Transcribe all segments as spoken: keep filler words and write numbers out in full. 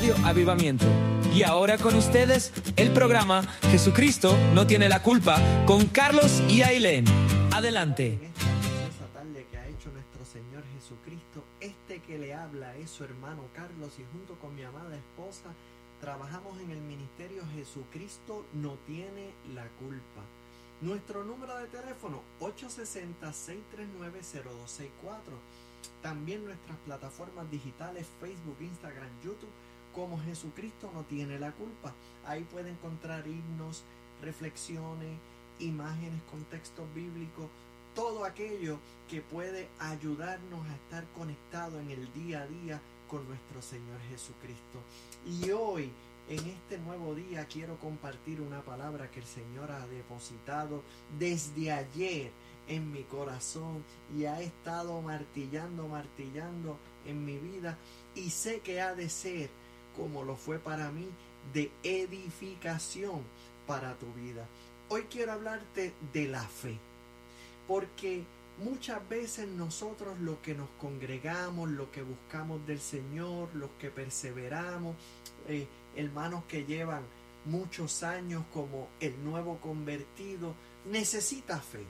Radio Avivamiento. Y ahora con ustedes, el programa Jesucristo no tiene la culpa, con Carlos y Ailén. Adelante. En esta preciosa tarde que ha hecho nuestro Señor Jesucristo, este que le habla es su hermano Carlos, y junto con mi amada esposa trabajamos en el ministerio Jesucristo no tiene la culpa. Nuestro número de teléfono ocho seis cero, seis tres nueve, cero dos seis cuatro. También nuestras plataformas digitales Facebook, Instagram, YouTube como Jesucristo no tiene la culpa. Ahí puede encontrar himnos, reflexiones, imágenes con textos bíblicos, todo aquello que puede ayudarnos a estar conectados en el día a día con nuestro Señor Jesucristo. Y hoy, en este nuevo día, quiero compartir una palabra que el Señor ha depositado desde ayer en mi corazón y ha estado martillando, martillando en mi vida, y sé que ha de ser, como lo fue para mí, de edificación para tu vida. Hoy quiero hablarte de la fe, porque muchas veces nosotros, los que nos congregamos, los que buscamos del Señor, los que perseveramos, eh, hermanos que llevan muchos años como el nuevo convertido, necesita fe.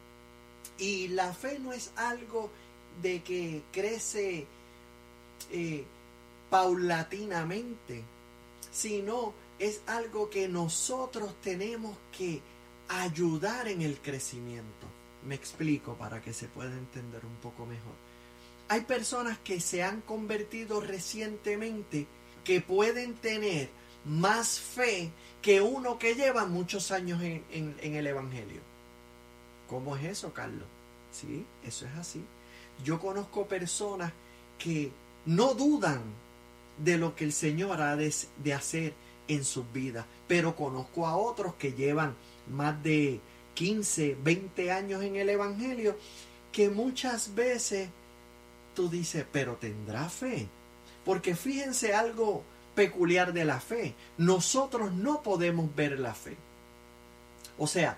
Y la fe no es algo de que crece eh, paulatinamente, sino es algo que nosotros tenemos que ayudar en el crecimiento. Me explico para que se pueda entender un poco mejor. Hay personas que se han convertido recientemente que pueden tener más fe que uno que lleva muchos años en, en, en el Evangelio. ¿Cómo es eso, Carlos? Sí, eso es así. Yo conozco personas que no dudan de lo que el Señor ha de, de hacer en sus vidas, pero conozco a otros que llevan más de quince, veinte años en el Evangelio, que muchas veces tú dices, pero tendrá fe. Porque fíjense algo peculiar de la fe. Nosotros no podemos ver la fe. O sea,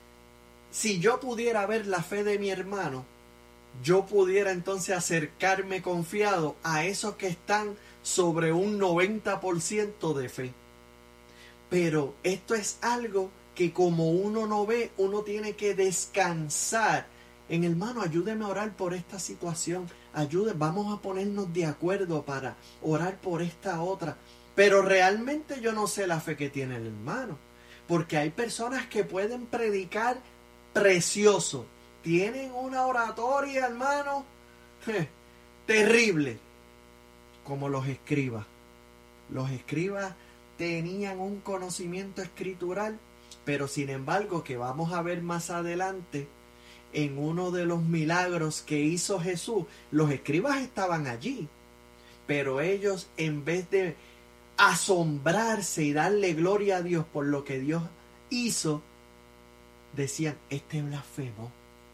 si yo pudiera ver la fe de mi hermano, yo pudiera entonces acercarme confiado a esos que están sobre un noventa por ciento de fe. Pero esto es algo que como uno no ve, uno tiene que descansar en, hermano, ayúdeme a orar por esta situación, ayude, vamos a ponernos de acuerdo para orar por esta otra. Pero realmente yo no sé la fe que tiene el hermano, porque hay personas que pueden predicar precioso, tienen una oratoria, hermano, je, terrible, como los escribas. Los escribas tenían un conocimiento escritural, pero sin embargo, que vamos a ver más adelante, en uno de los milagros que hizo Jesús, los escribas estaban allí, pero ellos, en vez de asombrarse y darle gloria a Dios por lo que Dios hizo, decían, este blasfemo.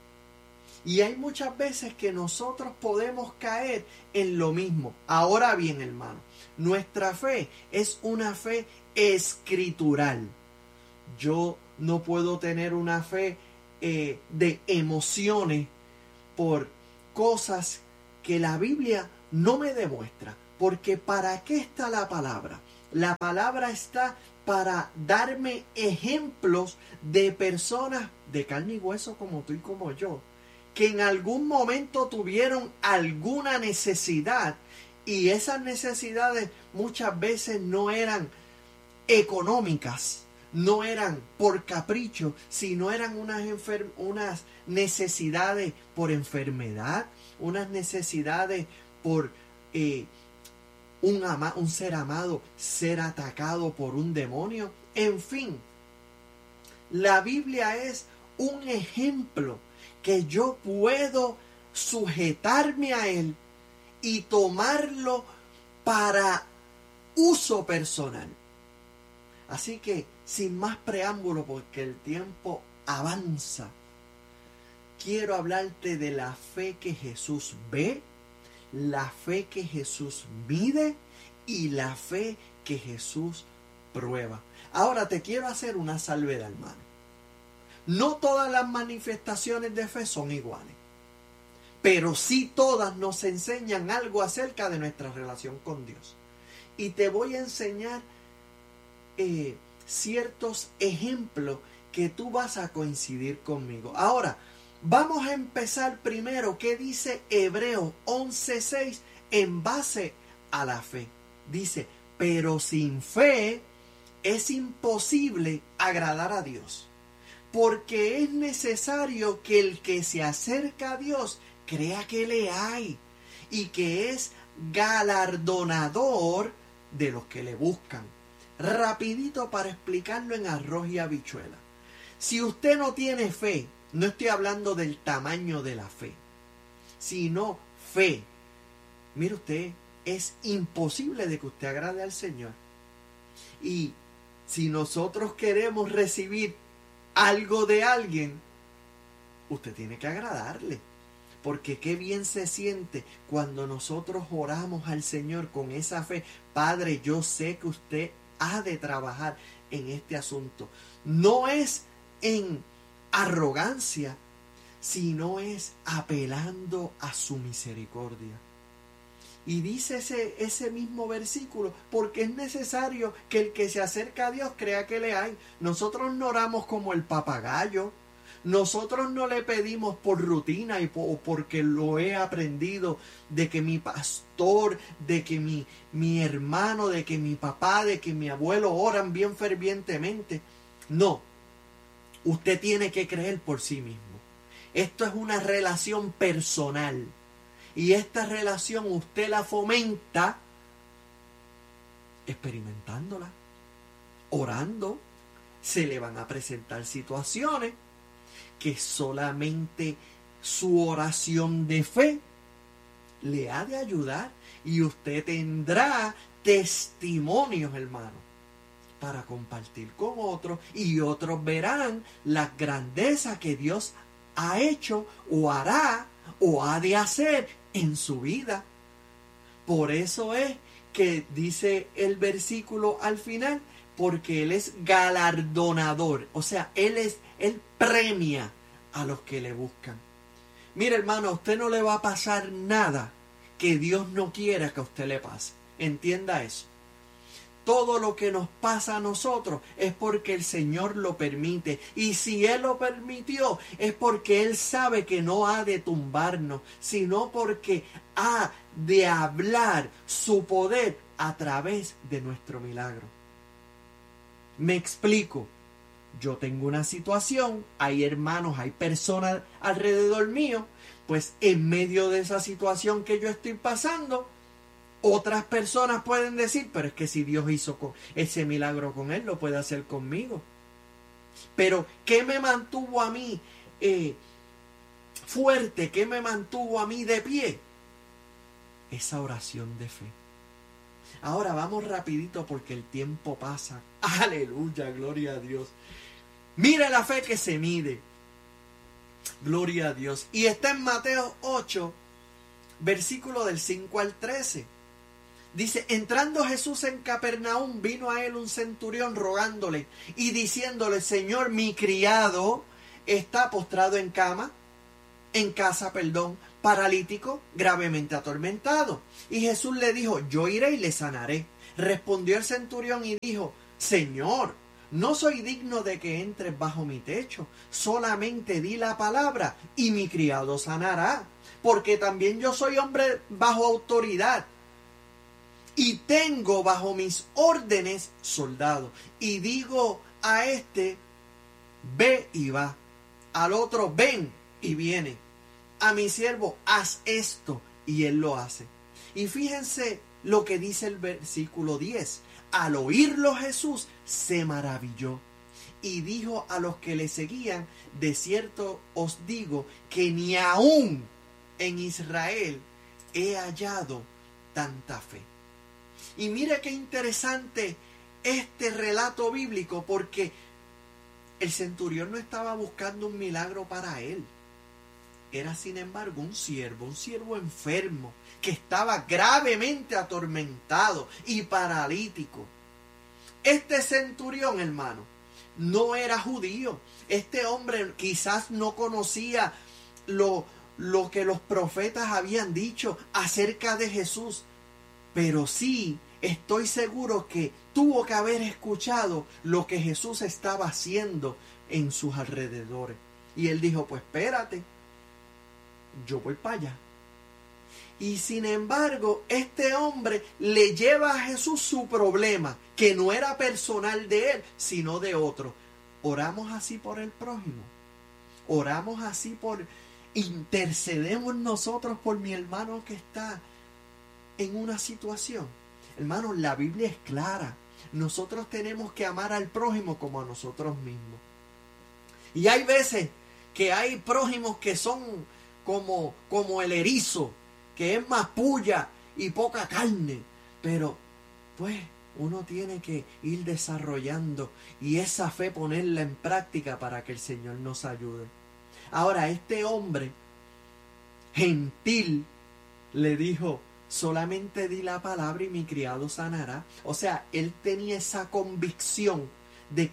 Y hay muchas veces que nosotros podemos caer en lo mismo. Ahora bien, hermano, nuestra fe es una fe escritural. Yo no puedo tener una fe eh, de emociones por cosas que la Biblia no me demuestra. Porque ¿para qué está la palabra? La palabra está para darme ejemplos de personas de carne y hueso como tú y como yo, que en algún momento tuvieron alguna necesidad, y esas necesidades muchas veces no eran económicas, no eran por capricho, sino eran unas, enfer- unas necesidades por enfermedad, unas necesidades por eh, un, ama- un ser amado ser atacado por un demonio. En fin, la Biblia es un ejemplo que yo puedo sujetarme a él y tomarlo para uso personal. Así que, sin más preámbulo, porque el tiempo avanza, quiero hablarte de la fe que Jesús ve, la fe que Jesús mide y la fe que Jesús prueba. Ahora te quiero hacer una salvedad, hermano. No todas las manifestaciones de fe son iguales, pero sí todas nos enseñan algo acerca de nuestra relación con Dios. y te voy a enseñar eh, ciertos ejemplos que tú vas a coincidir conmigo. Ahora, vamos a empezar primero. ¿Qué dice Hebreos once seis en base a la fe? Dice, pero sin fe es imposible agradar a Dios, porque es necesario que el que se acerca a Dios crea que le hay y que es galardonador de los que le buscan. Rapidito para explicarlo en arroz y habichuela. Si usted no tiene fe, no estoy hablando del tamaño de la fe, sino fe. Mire usted, es imposible de que usted agrade al Señor. Y si nosotros queremos recibir algo de alguien, usted tiene que agradarle. Porque qué bien se siente cuando nosotros oramos al Señor con esa fe. Padre, yo sé que usted ha de trabajar en este asunto. No es en arrogancia, sino es apelando a su misericordia. Y dice ese, ese mismo versículo, porque es necesario que el que se acerca a Dios crea que le hay. Nosotros no oramos como el papagayo. Nosotros no le pedimos por rutina y por, porque lo he aprendido de que mi pastor, de que mi, mi hermano, de que mi papá, de que mi abuelo oran bien fervientemente. No, usted tiene que creer por sí mismo. Esto es una relación personal. Y esta relación usted la fomenta experimentándola, orando. Se le van a presentar situaciones que solamente su oración de fe le ha de ayudar. Y usted tendrá testimonios, hermano, para compartir con otros. Y otros verán las grandezas que Dios ha hecho o hará o ha de hacer en su vida. Por eso es que dice el versículo al final, porque Él es galardonador. O sea, Él es, Él premia a los que le buscan. Mire, hermano, a usted no le va a pasar nada que Dios no quiera que a usted le pase. Entienda eso. Todo lo que nos pasa a nosotros es porque el Señor lo permite. Y si Él lo permitió, es porque Él sabe que no ha de tumbarnos, sino porque ha de hablar su poder a través de nuestro milagro. Me explico. Yo tengo una situación, hay hermanos, hay personas alrededor mío, pues en medio de esa situación que yo estoy pasando, otras personas pueden decir, pero es que si Dios hizo ese milagro con él, lo puede hacer conmigo. Pero, ¿qué me mantuvo a mí eh, fuerte? ¿Qué me mantuvo a mí de pie? Esa oración de fe. Ahora vamos rapidito porque el tiempo pasa. Aleluya, gloria a Dios. Mire la fe que se mide. Gloria a Dios. Y está en Mateo ocho, versículo del cinco al trece. Dice, entrando Jesús en Capernaum, vino a él un centurión rogándole y diciéndole, Señor, mi criado está postrado en cama, en casa, perdón, paralítico, gravemente atormentado. Y Jesús le dijo, yo iré y le sanaré. Respondió el centurión y dijo, Señor, no soy digno de que entres bajo mi techo, solamente di la palabra y mi criado sanará, porque también yo soy hombre bajo autoridad. Y tengo bajo mis órdenes soldados. Y digo a este, ve y va. Al otro, ven y viene. A mi siervo, haz esto. Y él lo hace. Y fíjense lo que dice el versículo diez. Al oírlo Jesús se maravilló. Y dijo a los que le seguían, de cierto os digo que ni aún en Israel he hallado tanta fe. Y mire qué interesante este relato bíblico, porque el centurión no estaba buscando un milagro para él. Era, sin embargo, un siervo, un siervo enfermo, que estaba gravemente atormentado y paralítico. Este centurión, hermano, no era judío. Este hombre quizás no conocía lo, lo que los profetas habían dicho acerca de Jesús. Pero sí estoy seguro que tuvo que haber escuchado lo que Jesús estaba haciendo en sus alrededores. Y él dijo, pues espérate, yo voy para allá. Y sin embargo, este hombre le lleva a Jesús su problema, que no era personal de él, sino de otro. Oramos así por el prójimo. Oramos así por... Intercedemos nosotros por mi hermano que está en una situación. Hermanos, la Biblia es clara. Nosotros tenemos que amar al prójimo como a nosotros mismos. Y hay veces que hay prójimos que son como, como el erizo, que es más puya y poca carne. Pero, pues, uno tiene que ir desarrollando y esa fe ponerla en práctica para que el Señor nos ayude. Ahora, este hombre gentil le dijo, solamente di la palabra y mi criado sanará. O sea, él tenía esa convicción